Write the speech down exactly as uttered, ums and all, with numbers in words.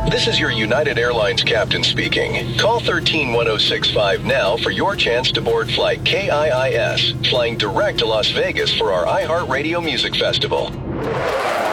This is your United Airlines captain speaking. Call one three one zero six five now for your chance to board flight K I I S, flying direct to Las Vegas for our iHeartRadio Music Festival.